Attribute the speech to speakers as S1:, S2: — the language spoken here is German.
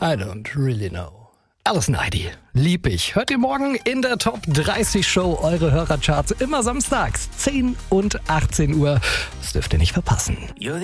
S1: I don't really know. Alison Heidi, lieb ich. Hört ihr morgen in der Top 30 Show eure Hörercharts immer samstags 10 und 18 Uhr. Das dürft ihr nicht verpassen.